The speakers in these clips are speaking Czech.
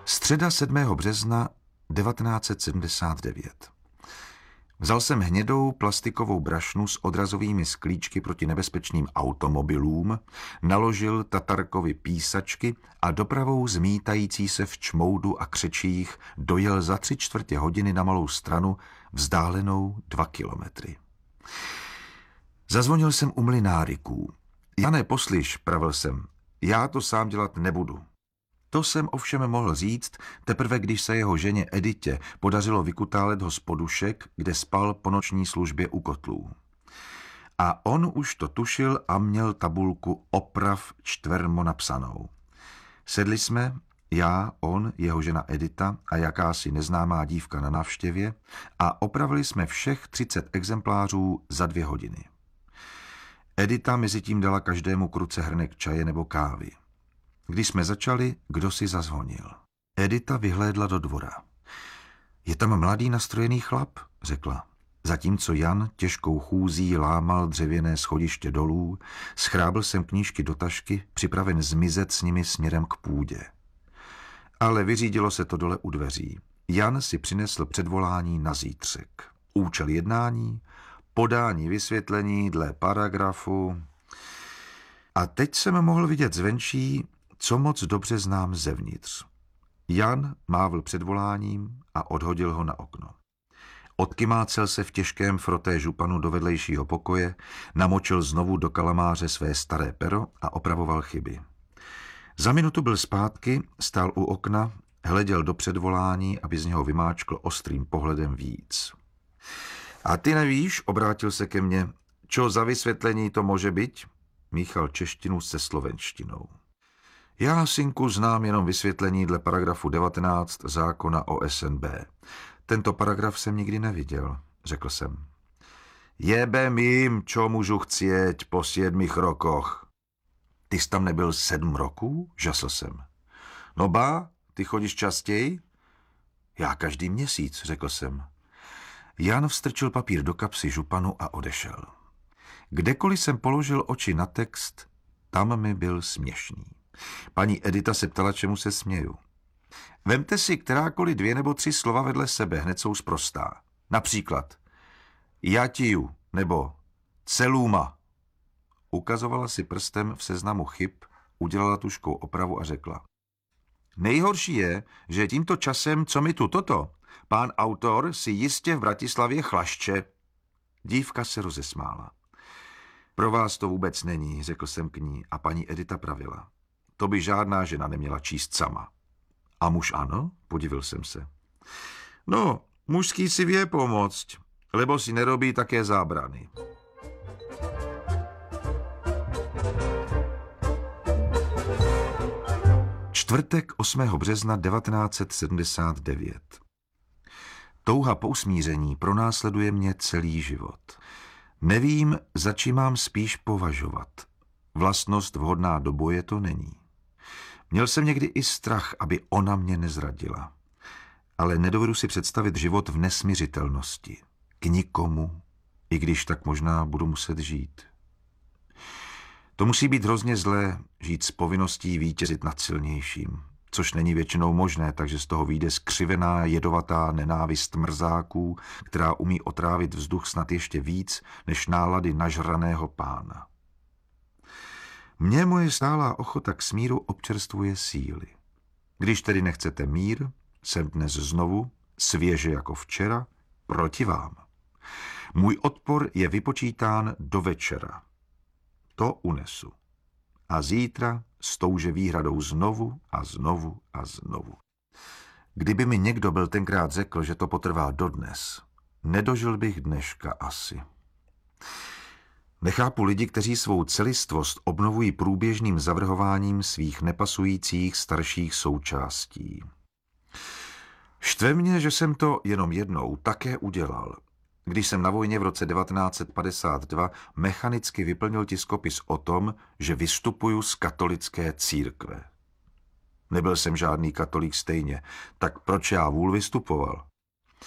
Středa 7. března 1979. Vzal jsem hnědou plastikovou brašnu s odrazovými sklíčky proti nebezpečným automobilům, naložil Tatarkovi písačky a dopravou zmítající se v čmoudu a křečích dojel za 3/4 hodiny na Malou Stranu, vzdálenou 2 kilometry. Zazvonil jsem u mlynáriků. Jane, poslyš, pravil jsem, já to sám dělat nebudu. To jsem ovšem mohl říct teprve, když se jeho ženě Editě podařilo vykutálet ho z podušek, kde spal po noční službě u kotlů. A on už to tušil a měl tabulku oprav čtvermo napsanou. Sedli jsme, já, on, jeho žena Edita a jakási neznámá dívka na návštěvě a opravili jsme všech 30 exemplářů za 2 hodiny. Edita mezitím dala každému kruce hrnek čaje nebo kávy. Když jsme začali, kdo si zazvonil. Edita vyhlédla do dvora. Je tam mladý nastrojený chlap, řekla. Zatímco Jan těžkou chůzí lámal dřevěné schodiště dolů, schrábl jsem knížky do tašky, připraven zmizet s nimi směrem k půdě. Ale vyřídilo se to dole u dveří. Jan si přinesl předvolání na zítřek. Účel jednání, podání vysvětlení dle paragrafu. A teď jsem mohl vidět zvenčí, co moc dobře znám zevnitř. Jan mávl předvoláním a odhodil ho na okno. Odkymácel se v těžkém froté županu do vedlejšího pokoje, namočil znovu do kalamáře své staré pero a opravoval chyby. Za minutu byl zpátky, stál u okna, hleděl do předvolání, aby z něho vymáčkl ostrým pohledem víc. A ty nevíš, obrátil se ke mně, čo za vysvětlení to může být? Míchal češtinu se slovenštinou. Já, synku, znám jenom vysvětlení dle paragrafu 19 zákona o SNB. Tento paragraf jsem nikdy neviděl, řekl jsem. Jebem jim, čo můžu chcieť po 7 rokoch. Ty jsi tam nebyl 7 roků? Žasl jsem. No ba, ty chodíš častěji? Já každý měsíc, řekl jsem. Jan vstrčil papír do kapsy županu a odešel. Kdekoliv jsem položil oči na text, tam mi byl směšný. Paní Edita se ptala, čemu se směju. Vemte si kterákoliv 2 nebo 3 slova vedle sebe, hned jsou sprostá. Například jatiju nebo celuma. Ukazovala si prstem v seznamu chyb, udělala tužkou opravu a řekla. Nejhorší je, že tímto časem, co mi tu toto, pán autor si jistě v Bratislavě chlašče. Dívka se rozesmála. Pro vás to vůbec není, řekl jsem k ní a paní Edita pravila. To by žádná žena neměla číst sama. A muž ano? Podivil jsem se. No, mužský si vie pomoct, lebo si nerobí také zábrany. Čtvrtek 8. března 1979. Touha po usmíření pronásleduje mě celý život. Nevím, za čím mám spíš považovat. Vlastnost vhodná do boje to není. Měl jsem někdy i strach, aby ona mě nezradila. Ale nedovedu si představit život v nesmiřitelnosti. K nikomu, i když tak možná budu muset žít. To musí být hrozně zlé, žít s povinností vítězit nad silnějším, což není většinou možné, takže z toho vyjde skřivená, jedovatá nenávist mrzáků, která umí otrávit vzduch snad ještě víc než nálady nažraného pána. Mně moje stálá ochota k smíru občerstvuje síly. Když tedy nechcete mír, jsem dnes znovu, svěže jako včera, proti vám. Můj odpor je vypočítán do večera. To unesu. A zítra s touže výhradou znovu a znovu a znovu. Kdyby mi někdo byl tenkrát řekl, že to potrvá dodnes, nedožil bych dneška asi. Nechápu lidi, kteří svou celistvost obnovují průběžným zavrhováním svých nepasujících starších součástí. Štve mě, že jsem to jenom jednou také udělal. Když jsem na vojně v roce 1952 mechanicky vyplnil tiskopis o tom, že vystupuju z katolické církve. Nebyl jsem žádný katolík stejně, tak proč já vůl vystupoval?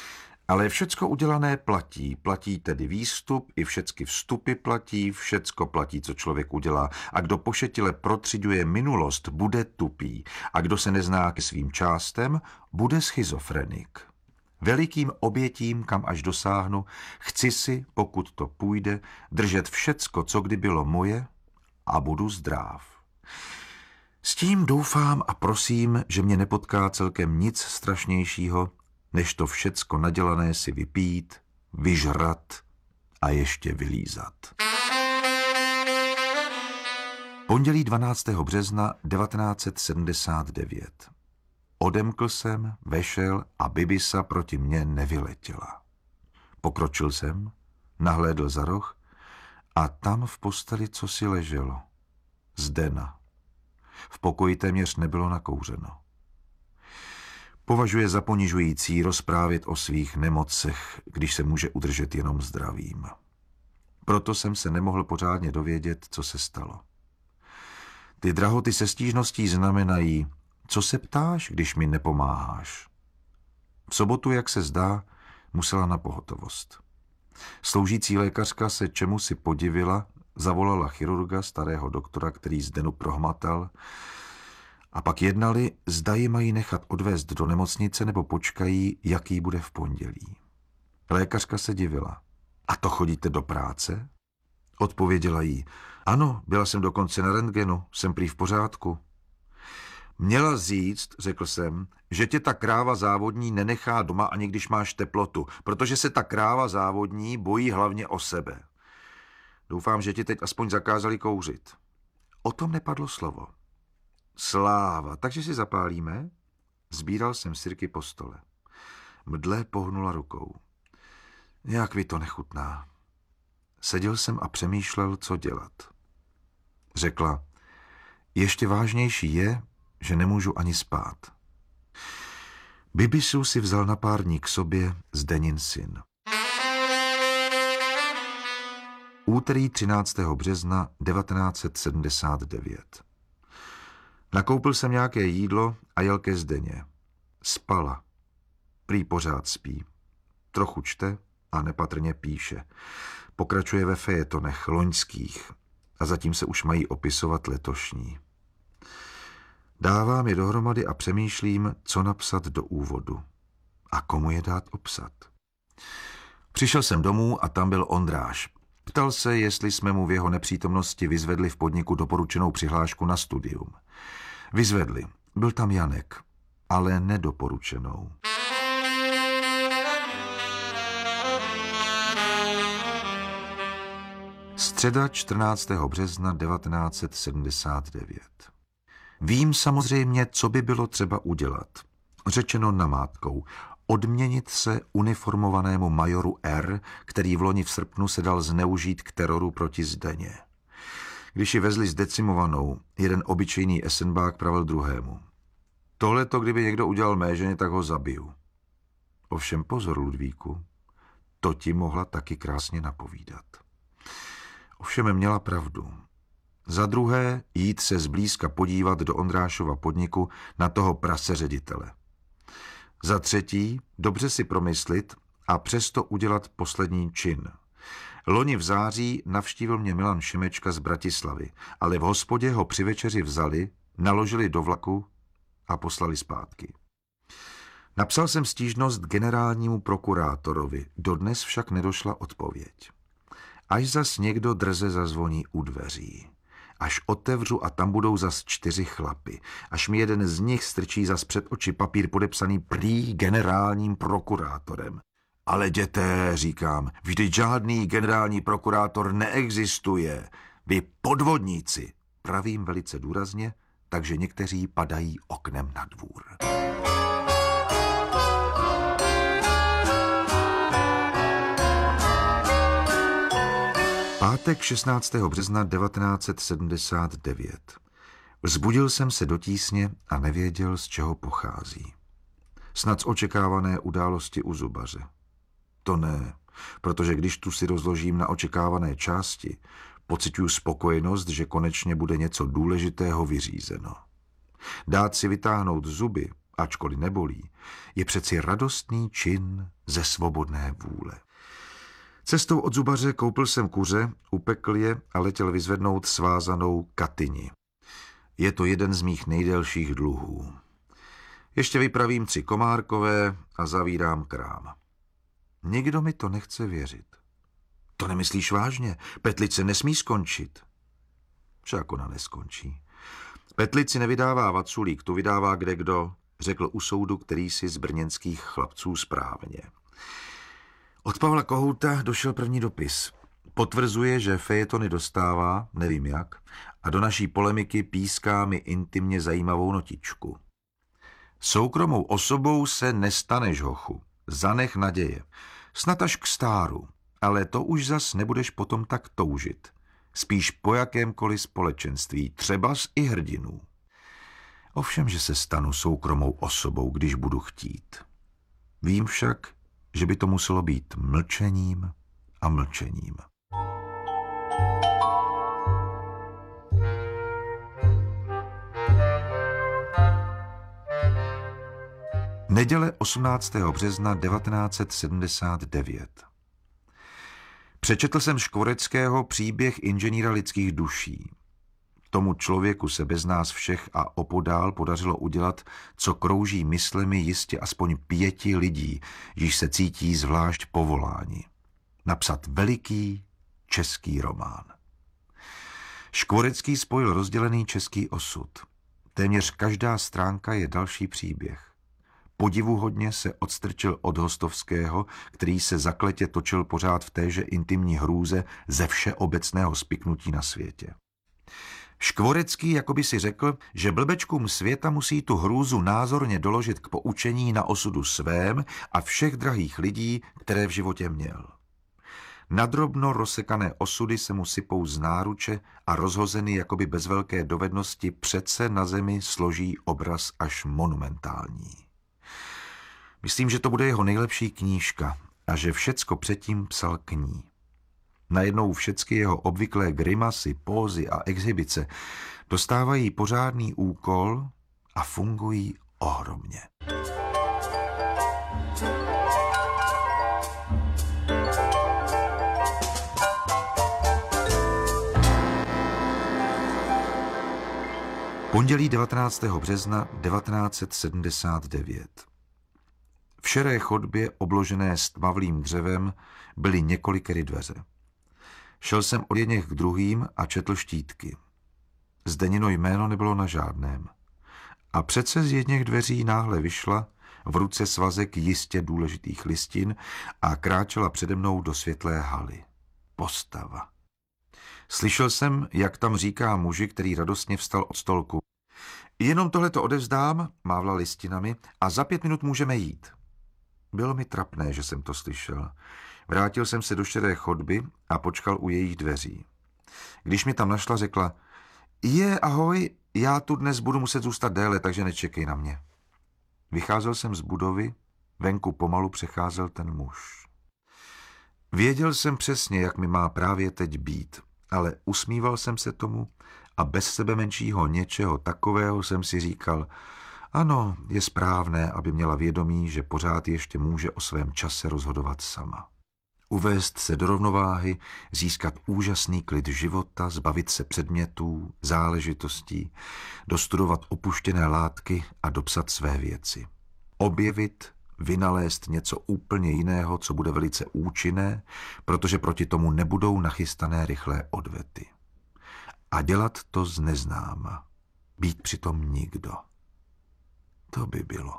Ale všecko udělané platí. Platí tedy výstup, i všecky vstupy platí, všecko platí, co člověk udělá. A kdo pošetile protřiďuje minulost, bude tupý. A kdo se nezná ke svým částem, bude schizofrenik. Velikým obětím, kam až dosáhnu, chci si, pokud to půjde, držet všecko, co kdy bylo moje, a budu zdráv. S tím doufám a prosím, že mě nepotká celkem nic strašnějšího, než to všecko nadělané si vypít, vyžrat a ještě vylízat. Pondělí 12. března 1979. Odemkl jsem, vešel a Bibisa proti mně nevyletěla. Pokročil jsem, nahlédl za roh a tam v posteli cosi leželo. Zdena. V pokoji téměř nebylo nakouřeno. Považuje za ponižující rozprávět o svých nemocech, když se může udržet jenom zdravím. Proto jsem se nemohl pořádně dovědět, co se stalo. Ty drahoty se stížností znamenají, co se ptáš, když mi nepomáháš. V sobotu, jak se zdá, musela na pohotovost. Sloužící lékařka se čemu si podivila, zavolala chirurga, starého doktora, který Zdenu prohmatal, a pak jednali, zda ji mají nechat odvést do nemocnice nebo počkají, jaký bude v pondělí. Lékařka se divila. A to chodíte do práce? Odpověděla jí. Ano, byla jsem dokonce na rentgenu, jsem prý v pořádku. Měla říct, řekl jsem, že tě ta kráva závodní nenechá doma, ani když máš teplotu, protože se ta kráva závodní bojí hlavně o sebe. Doufám, že ti teď aspoň zakázali kouřit. O tom nepadlo slovo. Sláva, takže si zapálíme? Sbíral jsem sirky po stole. Mdle pohnula rukou. Jak mi to nechutná. Seděl jsem a přemýšlel, co dělat. Řekla, ještě vážnější je, že nemůžu ani spát. Bibisu si vzal na pár dní k sobě Zdenin syn. Úterý 13. března 1979. Nakoupil jsem nějaké jídlo a jel ke Zdeně. Spala. Prý pořád spí. Trochu čte a nepatrně píše. Pokračuje ve fejetonech loňských a zatím se už mají opisovat letošní. Dávám je dohromady a přemýšlím, co napsat do úvodu a komu je dát obsat. Přišel jsem domů a tam byl Ondráš. Ptal se, jestli jsme mu v jeho nepřítomnosti vyzvedli v podniku doporučenou přihlášku na studium. Vyzvedli. Byl tam Janek, ale nedoporučenou. Středa 14. března 1979. Vím samozřejmě, co by bylo třeba udělat. Řečeno namátkou. Odměnit se uniformovanému majoru R, který v loni v srpnu se dal zneužít k teroru proti Zdeně. Když ji vezli zdecimovanou, jeden obyčejný esenbák pravil druhému. Tohleto, kdyby někdo udělal mé ženě, tak ho zabiju. Ovšem pozor, Ludvíku, to ti mohla taky krásně napovídat. Ovšem měla pravdu. Za druhé jít se zblízka podívat do Ondrášova podniku na toho prase ředitele. Za třetí dobře si promyslit a přesto udělat poslední čin. Loni v září navštívil mě Milan Šimečka z Bratislavy, ale v hospodě ho při večeři vzali, naložili do vlaku a poslali zpátky. Napsal jsem stížnost generálnímu prokurátorovi, dodnes však nedošla odpověď. Až zas někdo drze zazvoní u dveří. Až otevřu a tam budou zas 4 chlapy. Až mi jeden z nich strčí zas před oči papír podepsaný prý generálním prokurátorem. Ale jděte, říkám, vždyť žádný generální prokurátor neexistuje. Vy podvodníci, pravím velice důrazně, takže někteří padají oknem na dvůr. Pátek 16. března 1979. Vzbudil jsem se do tísně a nevěděl, z čeho pochází. Snad z očekávané události u zubaře. To ne, protože když tu si rozložím na očekávané části, pociťuji spokojenost, že konečně bude něco důležitého vyřízeno. Dát si vytáhnout zuby ačkoliv nebolí, je přeci radostný čin ze svobodné vůle. Cestou od zubaře koupil jsem kuře, upekl je a letěl vyzvednout svázanou Katyni. Je to jeden z mých nejdelších dluhů. Ještě vypravím 3 komárkové a zavírám krám. Nikdo mi to nechce věřit. To nemyslíš vážně? Petlice nesmí skončit. Však ona neskončí. Petlici nevydává Vaculík, tu vydává kdekdo, řekl u soudu který si z brněnských chlapců správně. Od Pavla Kohouta došel první dopis. Potvrzuje, že fejetony dostává, nevím jak, a do naší polemiky píská mi intimně zajímavou notičku. Soukromou osobou se nestaneš, hochu. Zanech naděje. Snad až k stáru, ale to už zas nebudeš potom tak toužit. Spíš po jakémkoliv společenství, třebas i hrdinů. Ovšem, že se stanu soukromou osobou, když budu chtít. Vím však, že by to muselo být mlčením a mlčením. Neděle 18. března 1979. Přečetl jsem Škvoreckého Příběh inženýra lidských duší. Tomu člověku se bez nás všech a opodál podařilo udělat, co krouží myslemi jistě aspoň 5 lidí, již se cítí zvlášť povoláni. Napsat veliký český román. Škvorecký spojil rozdělený český osud. Téměř každá stránka je další příběh. Podivuhodně se odstrčil od Hostovského, který se zakletě točil pořád v téže intimní hrůze ze všeobecného spiknutí na světě. Škvorecký jakoby si řekl, že blbečkům světa musí tu hrůzu názorně doložit k poučení na osudu svém a všech drahých lidí, které v životě měl. Nadrobno rozsekané osudy se mu sypou z náruče a rozhozeny jakoby bez velké dovednosti přece na zemi složí obraz až monumentální. Myslím, že to bude jeho nejlepší knížka a že všecko předtím psal k ní. Najednou všecky jeho obvyklé grimasy, pózy a exhibice dostávají pořádný úkol a fungují ohromně. Pondělí 19. března 1979. V šeré chodbě, obložené stmavlým dřevem, byly několikery dveře. Šel jsem od jedněch k druhým a četl štítky. Zdenino jméno nebylo na žádném. A přece z jedněch dveří náhle vyšla, v ruce svazek jistě důležitých listin a kráčela přede mnou do světlé haly. Postava. Slyšel jsem, jak tam říká muži, který radostně vstal od stolku. Jenom tohleto odevzdám, mávla listinami, a za 5 minut můžeme jít. Bylo mi trapné, že jsem to slyšel. Vrátil jsem se do šedé chodby a počkal u jejich dveří. Když mě tam našla, řekla, ahoj, já tu dnes budu muset zůstat déle, takže nečekej na mě. Vycházel jsem z budovy, venku pomalu přecházel ten muž. Věděl jsem přesně, jak mi má právě teď být, ale usmíval jsem se tomu a bez sebe menšího něčeho takového jsem si říkal, ano, je správné, aby měla vědomí, že pořád ještě může o svém čase rozhodovat sama. Uvést se do rovnováhy, získat úžasný klid života, zbavit se předmětů, záležitostí, dostudovat opuštěné látky a dopsat své věci. Objevit, vynalézt něco úplně jiného, co bude velice účinné, protože proti tomu nebudou nachystané rychlé odvety. A dělat to z neznáma. Být přitom nikdo. To by bylo.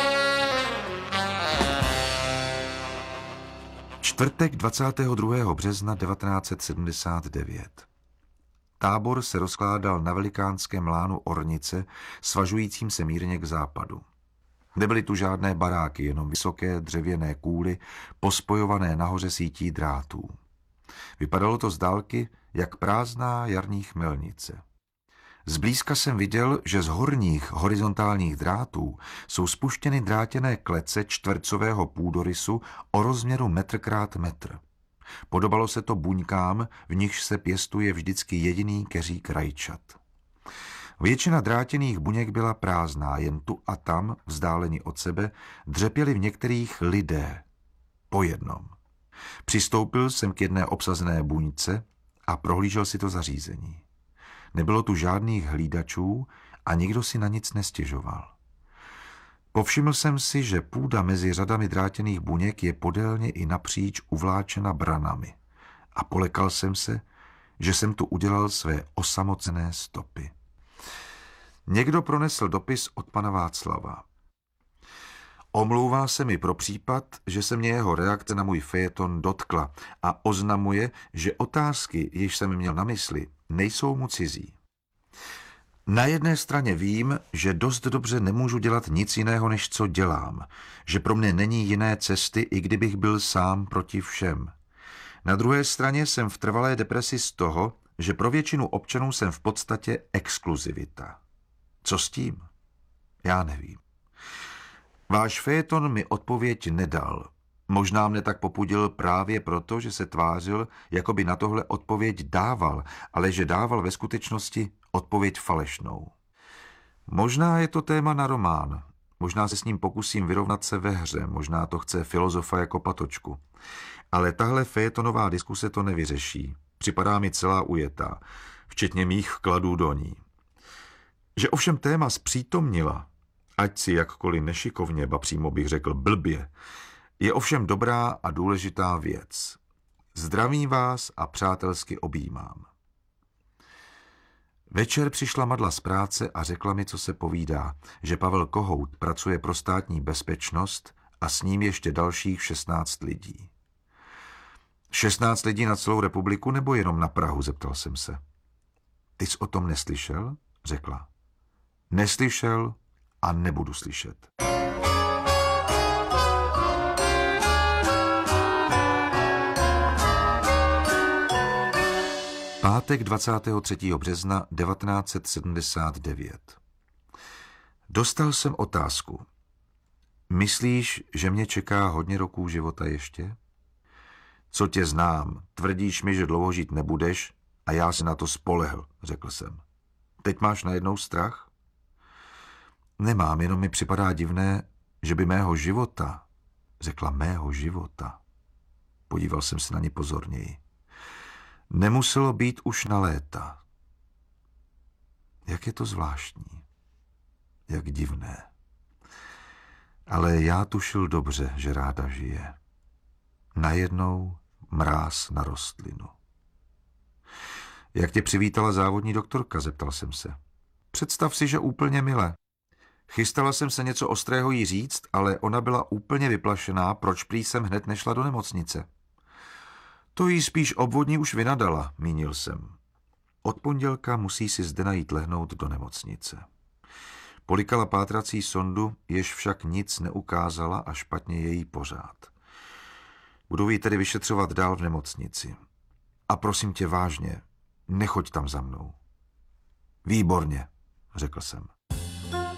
Čtvrtek 22. března 1979. Tábor se rozkládal na velikánském lánu ornice, svažujícím se mírně k západu. Nebyly tu žádné baráky, jenom vysoké dřevěné kůly, pospojované nahoře sítí drátů. Vypadalo to z dálky, jak prázdná jarní chmelnice. Zblízka jsem viděl, že z horních horizontálních drátů jsou spuštěny drátěné klece čtvercového půdorysu o rozměru metr krát metr. Podobalo se to buňkám, v nichž se pěstuje vždycky jediný keřík rajčat. Většina drátěných buněk byla prázdná, jen tu a tam, vzdáleni od sebe, dřepěli v některých lidé. Po jednom. Přistoupil jsem k jedné obsazené buňce a prohlížel si to zařízení. Nebylo tu žádných hlídačů a nikdo si na nic nestěžoval. Povšiml jsem si, že půda mezi řadami drátěných buněk je podélně i napříč uvláčena branami a polekal jsem se, že jsem tu udělal své osamocené stopy. Někdo pronesl dopis od pana Václava. Omlouvá se mi pro případ, že se mě jeho reakce na můj fejeton dotkla a oznamuje, že otázky, jež jsem měl na mysli, nejsou mu cizí. Na jedné straně vím, že dost dobře nemůžu dělat nic jiného, než co dělám, že pro mne není jiné cesty, i kdybych byl sám proti všem. Na druhé straně jsem v trvalé depresi z toho, že pro většinu občanů jsem v podstatě exkluzivita. Co s tím? Já nevím. Váš fejeton mi odpověď nedal. Možná mne tak popudil právě proto, že se tvářil, jako by na tohle odpověď dával, ale že dával ve skutečnosti odpověď falešnou. Možná je to téma na román. Možná se s ním pokusím vyrovnat se ve hře, možná to chce filozofa jako patočku. Ale tahle fejetonová diskuse to nevyřeší. Připadá mi celá ujetá, včetně mých vkladů do ní. Že ovšem téma zpřítomnila, ať si jakkoliv nešikovně, ba přímo bych řekl blbě, je ovšem dobrá a důležitá věc. Zdravím vás a přátelsky objímám. Večer přišla Madla z práce a řekla mi, co se povídá, že Pavel Kohout pracuje pro státní bezpečnost a s ním ještě dalších 16 lidí. 16 lidí na celou republiku nebo jenom na Prahu, zeptal jsem se. Ty jsi o tom neslyšel? Řekla. Neslyšel a nebudu slyšet. Pátek 23. března 1979. Dostal jsem otázku. Myslíš, že mě čeká hodně roků života ještě? Co tě znám, tvrdíš mi, že dlouho žít nebudeš a já se na to spolehl, řekl jsem. Teď máš najednou strach? Nemám, jenom mi připadá divné, že by mého života, řekla mého života. Podíval jsem se na ní pozorněji. Nemuselo být už na léta. Jak je to zvláštní. Jak divné. Ale já tušil dobře, že ráda žije. Najednou mráz na rostlinu. Jak tě přivítala závodní doktorka, zeptal jsem se. Představ si, že úplně mile. Chystala jsem se něco ostrého jí říct, ale ona byla úplně vyplašená, proč prý jsem hned nešla do nemocnice. To jí spíš obvodní už vynadala, mínil jsem. Od pondělka musí si zde najít lehnout do nemocnice. Polikala pátrací sondu, jež však nic neukázala a špatně je jí pořád. Budu ji tedy vyšetřovat dál v nemocnici. A prosím tě vážně, nechoď tam za mnou. Výborně, řekl jsem.